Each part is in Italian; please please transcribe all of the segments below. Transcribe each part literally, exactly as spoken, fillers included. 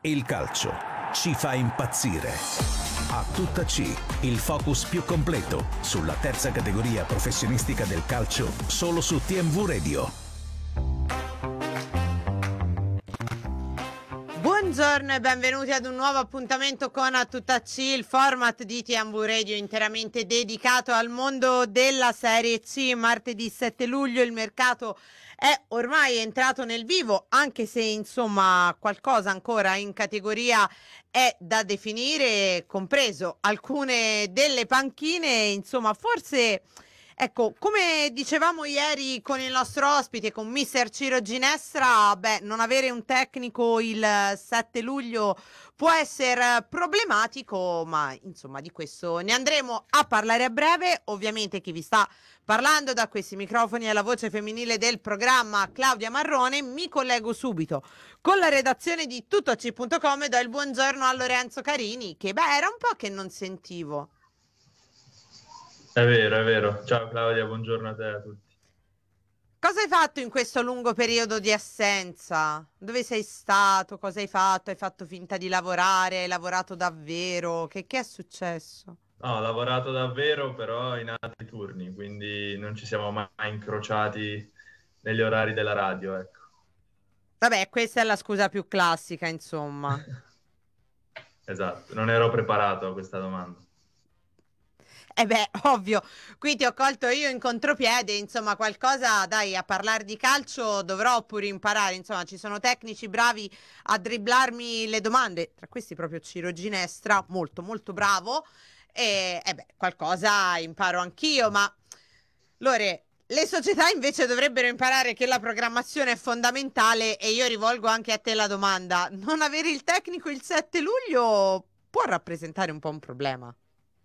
Il calcio ci fa impazzire. A tutta C, il focus più completo sulla terza categoria professionistica del calcio, solo su T M V Radio. Buongiorno e benvenuti ad un nuovo appuntamento con A Tutta C, il format di T M V Radio interamente dedicato al mondo della Serie C. Martedì sette luglio il mercato è ormai entrato nel vivo, anche se insomma qualcosa ancora in categoria è da definire, compreso alcune delle panchine. Insomma, forse, ecco, come dicevamo ieri con il nostro ospite, con mister Ciro Ginestra, beh, non avere un tecnico il sette luglio può essere problematico, ma insomma di questo ne andremo a parlare a breve. Ovviamente chi vi sta parlando da questi microfoni è la voce femminile del programma, Claudia Marrone. Mi collego subito con la redazione di tuttoc punto com e do il buongiorno a Lorenzo Carini, che beh, era un po' che non sentivo. È vero, è vero. Ciao Claudia, buongiorno a te e a tutti. Cosa hai fatto in questo lungo periodo di assenza? Dove sei stato? Cosa hai fatto? Hai fatto finta di lavorare? Hai lavorato davvero? Che, che è successo? No, ho lavorato davvero, però in altri turni, quindi non ci siamo mai incrociati negli orari della radio, ecco. Vabbè, questa è la scusa più classica, insomma. Esatto, non ero preparato a questa domanda. Eh beh, ovvio, qui ti ho colto io in contropiede, insomma qualcosa, dai, a parlare di calcio dovrò pure imparare, insomma ci sono tecnici bravi a dribblarmi le domande, tra questi proprio Ciro Ginestra, molto molto bravo, e eh beh, qualcosa imparo anch'io, ma Lore, le società invece dovrebbero imparare che la programmazione è fondamentale e io rivolgo anche a te la domanda, non avere il tecnico il sette luglio può rappresentare un po' un problema?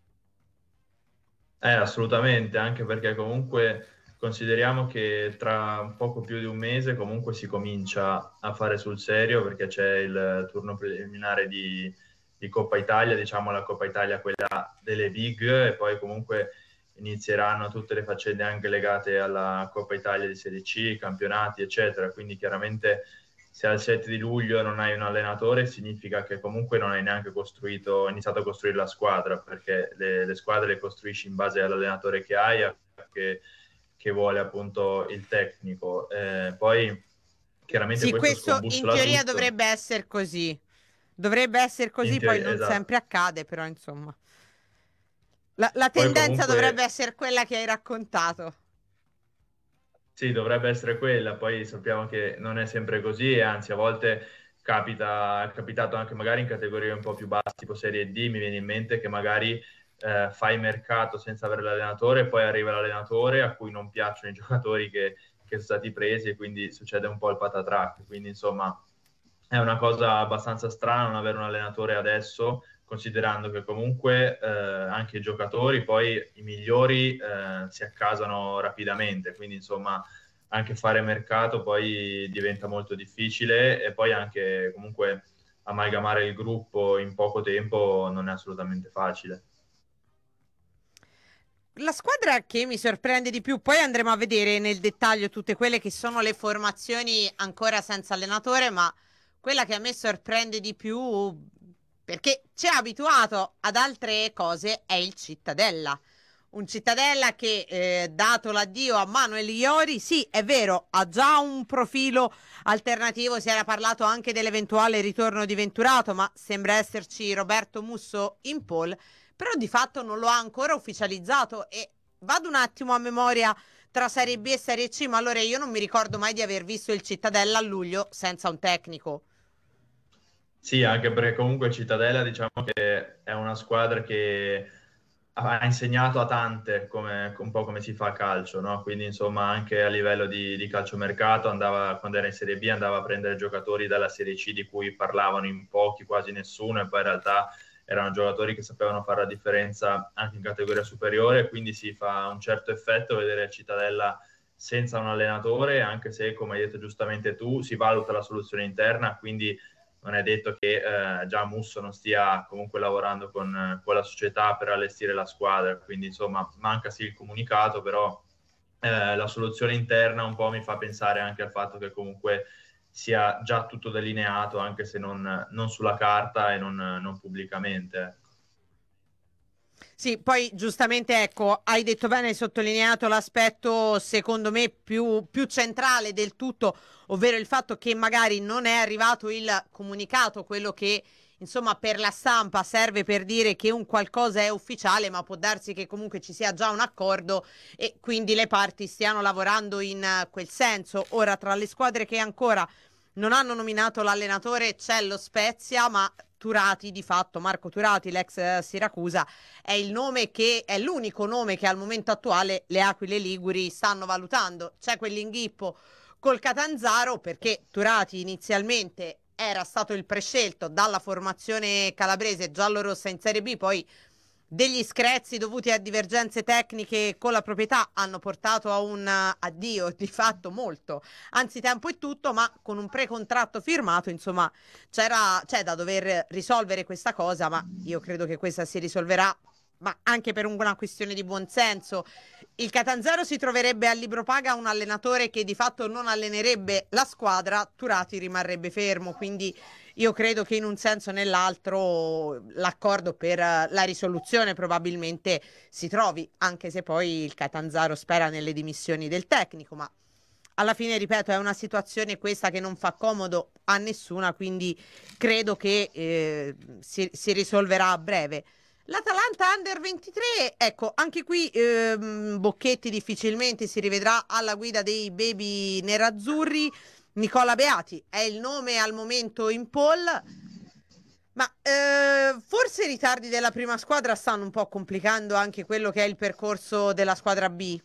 Eh, assolutamente, anche perché comunque consideriamo che tra un poco più di un mese comunque si comincia a fare sul serio, perché c'è il turno preliminare di, di Coppa Italia, diciamo la Coppa Italia quella delle big, e poi comunque inizieranno tutte le faccende anche legate alla Coppa Italia di Serie C, campionati, eccetera. Quindi chiaramente se al sette di luglio non hai un allenatore significa che comunque non hai neanche costruito, iniziato a costruire la squadra, perché le, le squadre le costruisci in base all'allenatore che hai, che, che vuole appunto il tecnico. Eh, poi chiaramente Sì, questo questo in scombussola teoria tutto. dovrebbe essere così. Dovrebbe essere così, In poi teoria, non esatto. sempre accade, però insomma. La, la Poi tendenza comunque dovrebbe essere quella che hai raccontato. sì, dovrebbe essere quella, poi sappiamo che non è sempre così e anzi a volte capita, è capitato anche magari in categorie un po' più basse, tipo Serie D, mi viene in mente che magari eh, fai mercato senza avere l'allenatore, poi arriva l'allenatore a cui non piacciono i giocatori che, che sono stati presi e quindi succede un po' il patatrac, quindi insomma è una cosa abbastanza strana non avere un allenatore adesso, considerando che comunque eh, anche i giocatori, poi i migliori eh, si accasano rapidamente, quindi insomma anche fare mercato poi diventa molto difficile e poi anche comunque amalgamare il gruppo in poco tempo non è assolutamente facile. La squadra che mi sorprende di più, poi andremo a vedere nel dettaglio tutte quelle che sono le formazioni ancora senza allenatore, ma quella che a me sorprende di più, perché ci ha abituato ad altre cose, è il Cittadella. Un Cittadella che, eh, dato l'addio a Manuel Iori, sì, è vero, ha già un profilo alternativo, si era parlato anche dell'eventuale ritorno di Venturato, ma sembra esserci Roberto Musso in pole, però di fatto non lo ha ancora ufficializzato. E vado un attimo a memoria tra Serie B e Serie C, ma allora io non mi ricordo mai di aver visto il Cittadella a luglio senza un tecnico. Sì, anche perché comunque Cittadella diciamo che è una squadra che ha insegnato a tante come, un po' come si fa a calcio, no? Quindi insomma anche a livello di, di calciomercato andava, quando era in Serie B andava a prendere giocatori dalla Serie C di cui parlavano in pochi, quasi nessuno, e poi in realtà erano giocatori che sapevano fare la differenza anche in categoria superiore, quindi si fa un certo effetto vedere Cittadella senza un allenatore, anche se come hai detto giustamente tu si valuta la soluzione interna, quindi non è detto che eh, già Musso non stia comunque lavorando con, con la società per allestire la squadra, quindi insomma manca sì il comunicato, però eh, la soluzione interna un po' mi fa pensare anche al fatto che comunque sia già tutto delineato, anche se non, non sulla carta e non, non pubblicamente. Sì, poi giustamente, ecco, hai detto bene, hai sottolineato l'aspetto secondo me più, più centrale del tutto, ovvero il fatto che magari non è arrivato il comunicato, quello che insomma per la stampa serve per dire che un qualcosa è ufficiale, ma può darsi che comunque ci sia già un accordo e quindi le parti stiano lavorando in uh, quel senso. Ora, tra le squadre che ancora non hanno nominato l'allenatore c'è lo Spezia, ma Turati di fatto, Marco Turati, l'ex eh, Siracusa, è il nome che è l'unico nome che al momento attuale le Aquile Liguri stanno valutando. C'è quell'inghippo col Catanzaro perché Turati inizialmente era stato il prescelto dalla formazione calabrese giallorossa in Serie B, poi degli screzi dovuti a divergenze tecniche con la proprietà hanno portato a un addio di fatto molto anzitempo e tutto, ma con un precontratto firmato, insomma, c'era, c'è da dover risolvere questa cosa, ma io credo che questa si risolverà, ma anche per una questione di buonsenso. Il Catanzaro si troverebbe al libro paga un allenatore che di fatto non allenerebbe la squadra, Turati rimarrebbe fermo, quindi io credo che in un senso o nell'altro l'accordo per la risoluzione probabilmente si trovi, anche se poi il Catanzaro spera nelle dimissioni del tecnico, ma alla fine, ripeto, è una situazione questa che non fa comodo a nessuna, quindi credo che eh, si, si risolverà a breve. L'Atalanta Under ventitré, ecco, anche qui ehm, Bocchetti difficilmente si rivedrà alla guida dei baby nerazzurri. Nicola Beati è il nome al momento in pole, ma eh, forse i ritardi della prima squadra stanno un po' complicando anche quello che è il percorso della squadra B.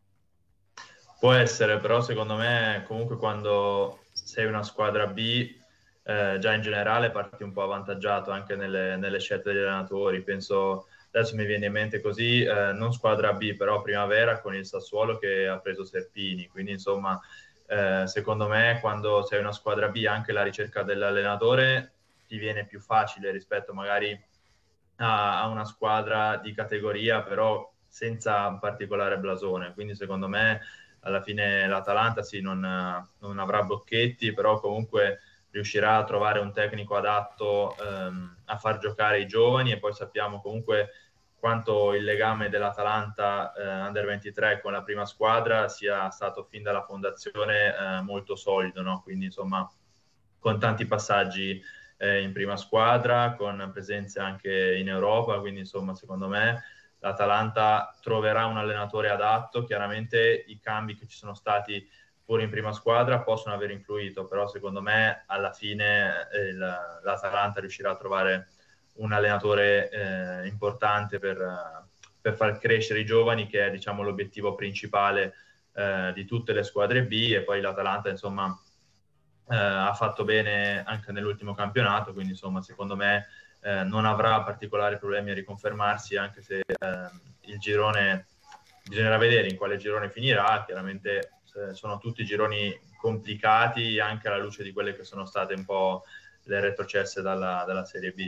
Può essere, però secondo me comunque quando sei una squadra B eh, già in generale parti un po' avvantaggiato anche nelle, nelle scelte degli allenatori. Penso, adesso mi viene in mente così, eh, non squadra B, però primavera con il Sassuolo che ha preso Serpini, quindi insomma eh, secondo me quando sei una squadra B anche la ricerca dell'allenatore ti viene più facile rispetto magari a, a una squadra di categoria, però senza un particolare blasone, quindi secondo me alla fine l'Atalanta sì, non, non avrà Bocchetti, però comunque riuscirà a trovare un tecnico adatto ehm, a far giocare i giovani, e poi sappiamo comunque quanto il legame dell'Atalanta eh, Under ventitré con la prima squadra sia stato fin dalla fondazione eh, molto solido, no? Quindi insomma con tanti passaggi eh, in prima squadra, con presenze anche in Europa, quindi insomma secondo me l'Atalanta troverà un allenatore adatto. Chiaramente i cambi che ci sono stati pure in prima squadra possono aver influito, però secondo me alla fine eh, l'Atalanta riuscirà a trovare un allenatore eh, importante per, per far crescere i giovani, che è diciamo l'obiettivo principale eh, di tutte le squadre B. E poi l'Atalanta insomma eh, ha fatto bene anche nell'ultimo campionato, quindi insomma secondo me eh, non avrà particolari problemi a riconfermarsi, anche se eh, il girone bisognerà vedere in quale girone finirà. Chiaramente eh, sono tutti gironi complicati anche alla luce di quelle che sono state un po' le retrocesse dalla, dalla Serie B.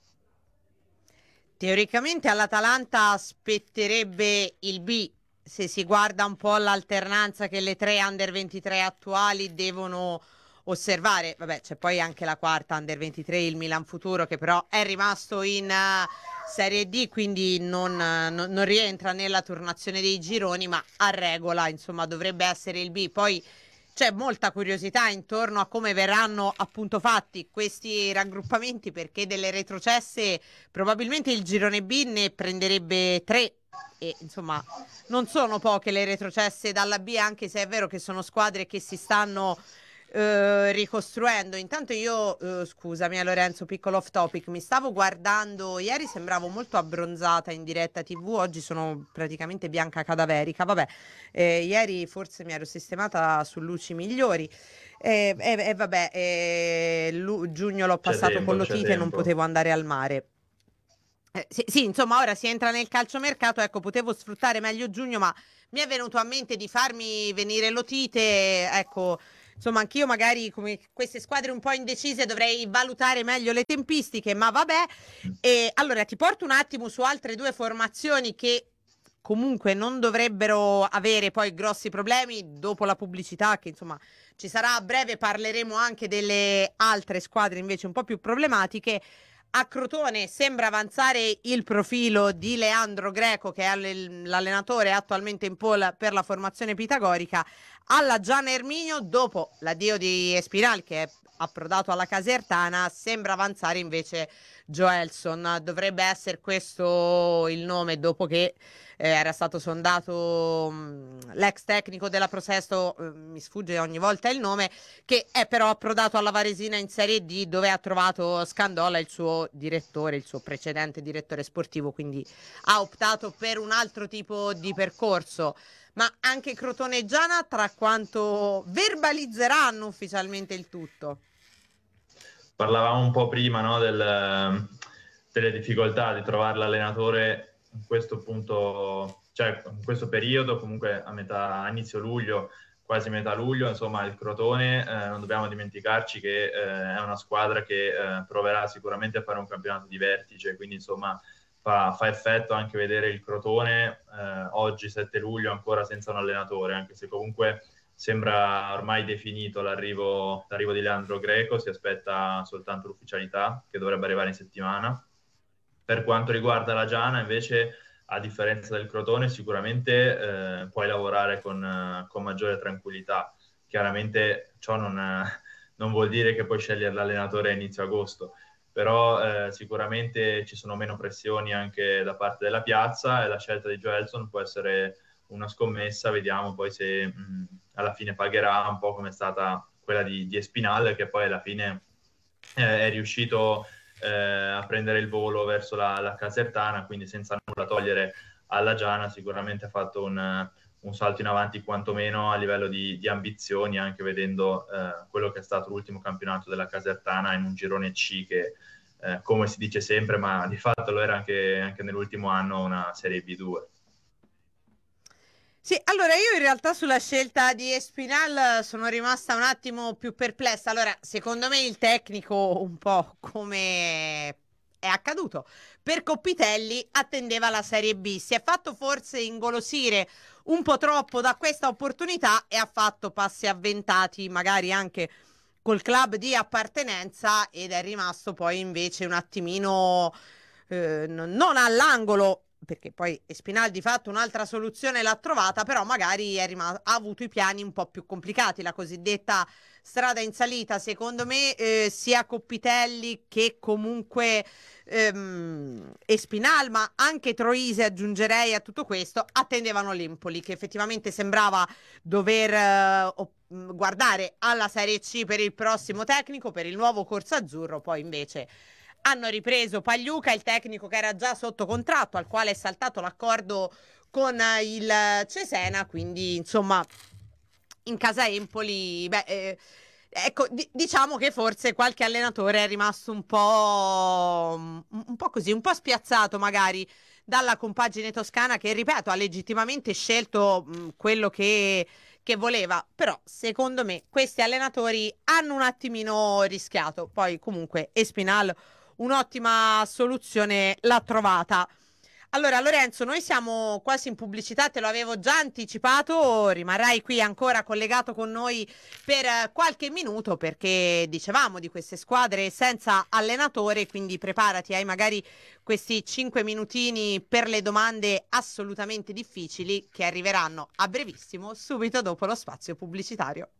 Teoricamente all'Atalanta spetterebbe il B, se si guarda un po' l'alternanza che le tre Under ventitré attuali devono osservare. Vabbè, c'è poi anche la quarta Under ventitré, il Milan Futuro, che però è rimasto in uh, Serie D, quindi non, uh, non, non rientra nella turnazione dei gironi, ma a regola, insomma, dovrebbe essere il B. Poi c'è molta curiosità intorno a come verranno appunto fatti questi raggruppamenti, perché delle retrocesse probabilmente il girone B ne prenderebbe tre, e insomma non sono poche le retrocesse dalla B, anche se è vero che sono squadre che si stanno eh, ricostruendo. Intanto io eh, scusami Lorenzo, piccolo off topic, mi stavo guardando ieri, sembravo molto abbronzata in diretta tivù, oggi sono praticamente bianca cadaverica. Vabbè, eh, ieri forse mi ero sistemata su luci migliori e eh, eh, eh, vabbè eh, lu- giugno l'ho C'è passato tempo, con c'è l'otite e non tempo. potevo andare al mare. Eh, sì, sì, insomma, ora si entra nel calciomercato, ecco, potevo sfruttare meglio giugno, ma mi è venuto a mente di farmi venire l'otite, ecco, insomma, anch'io magari come queste squadre un po' indecise dovrei valutare meglio le tempistiche, ma vabbè. E allora ti porto un attimo su altre due formazioni che comunque non dovrebbero avere poi grossi problemi dopo la pubblicità che insomma ci sarà a breve. Parleremo anche delle altre squadre invece un po' più problematiche. A Crotone sembra avanzare il profilo di Leandro Greco, che è l'allenatore attualmente in pole per la formazione pitagorica. Alla Gian Erminio, dopo l'addio di Espinal che è approdato alla Casertana, sembra avanzare invece Joelson. Dovrebbe essere questo il nome, dopo che eh, era stato sondato mh, l'ex tecnico della Prosesto, eh, mi sfugge ogni volta il nome, che è però approdato alla Varesina in Serie D, dove ha trovato Scandola, il suo direttore, il suo precedente direttore sportivo, quindi ha optato per un altro tipo di percorso. Ma anche Crotone e Giana tra quanto verbalizzeranno ufficialmente il tutto? Parlavamo un po' prima, no, del, delle difficoltà di trovare l'allenatore in questo punto, cioè in questo periodo, comunque a metà, a inizio luglio, quasi metà luglio, insomma il Crotone, eh, non dobbiamo dimenticarci che eh, è una squadra che eh, proverà sicuramente a fare un campionato di vertice, quindi insomma fa, fa effetto anche vedere il Crotone eh, oggi sette luglio ancora senza un allenatore, anche se comunque sembra ormai definito l'arrivo, l'arrivo di Leandro Greco, si aspetta soltanto l'ufficialità che dovrebbe arrivare in settimana. Per quanto riguarda la Giana invece, a differenza del Crotone, sicuramente eh, puoi lavorare con, eh, con maggiore tranquillità. Chiaramente ciò non, eh, non vuol dire che puoi scegliere l'allenatore a inizio agosto, però eh, sicuramente ci sono meno pressioni anche da parte della piazza e la scelta di Joelson può essere una scommessa. Vediamo poi se mh, alla fine pagherà un po' come è stata quella di, di Espinal, che poi alla fine eh, è riuscito eh, a prendere il volo verso la, la Casertana, quindi senza nulla togliere alla Giana sicuramente ha fatto un, un salto in avanti quantomeno a livello di, di ambizioni, anche vedendo eh, quello che è stato l'ultimo campionato della Casertana in un girone C che eh, come si dice sempre, ma di fatto lo era anche, anche nell'ultimo anno, una Serie B due. Sì, allora io in realtà sulla scelta di Espinal sono rimasta un attimo più perplessa. Allora, secondo me il tecnico, un po' come è accaduto per Coppitelli, attendeva la Serie B. Si è fatto forse ingolosire un po' troppo da questa opportunità e ha fatto passi avventati, magari anche col club di appartenenza, ed è rimasto poi invece un attimino eh, non all'angolo, perché poi Espinal di fatto un'altra soluzione l'ha trovata, però magari è rimasto, ha avuto i piani un po' più complicati, la cosiddetta strada in salita. Secondo me eh, sia Coppitelli che comunque ehm, Espinal, ma anche Troisi aggiungerei a tutto questo, attendevano l'Empoli, che effettivamente sembrava dover eh, guardare alla Serie C per il prossimo tecnico, per il nuovo corso azzurro. Poi invece hanno ripreso Pagliuca, il tecnico che era già sotto contratto, al quale è saltato l'accordo con il Cesena, quindi insomma in casa Empoli, beh, eh, ecco, d- diciamo che forse qualche allenatore è rimasto un po', un po' così, un po' spiazzato magari dalla compagine toscana, che ripeto ha legittimamente scelto mh, quello che, che voleva, però secondo me questi allenatori hanno un attimino rischiato. Poi comunque Espinal un'ottima soluzione l'ha trovata. Allora Lorenzo, noi siamo quasi in pubblicità, te lo avevo già anticipato, rimarrai qui ancora collegato con noi per eh, qualche minuto, perché dicevamo di queste squadre senza allenatore, quindi preparati, hai magari questi cinque minutini per le domande assolutamente difficili che arriveranno a brevissimo, subito dopo lo spazio pubblicitario.